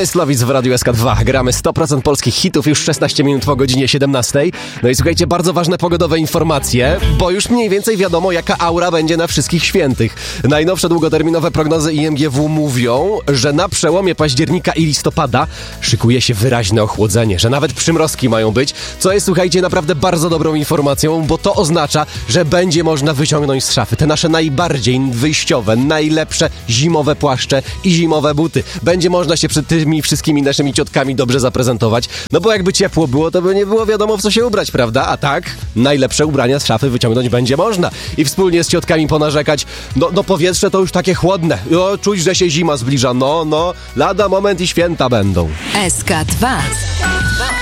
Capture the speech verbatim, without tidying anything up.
Myslowic w Radiu S K dwa. Gramy sto procent polskich hitów już szesnaście minut po godzinie siedemnastej. No i słuchajcie, bardzo ważne pogodowe informacje, bo już mniej więcej wiadomo, jaka aura będzie na wszystkich świętych. Najnowsze długoterminowe prognozy I M G W mówią, że na przełomie października i listopada szykuje się wyraźne ochłodzenie, że nawet przymrozki mają być, co jest, słuchajcie, naprawdę bardzo dobrą informacją, bo to oznacza, że będzie można wyciągnąć z szafy te nasze najbardziej wyjściowe, najlepsze zimowe płaszcze i zimowe buty. Będzie można się przed tymi wszystkimi naszymi ciotkami dobrze zaprezentować, no bo jakby ciepło było, to by nie było wiadomo, w co się ubrać, prawda? A tak, najlepsze ubrania z szafy wyciągnąć będzie można i wspólnie z ciotkami ponarzekać, no, no powietrze to już takie chłodne, no, czuć, że się zima zbliża, no, no, lada moment i święta będą. S K dwa.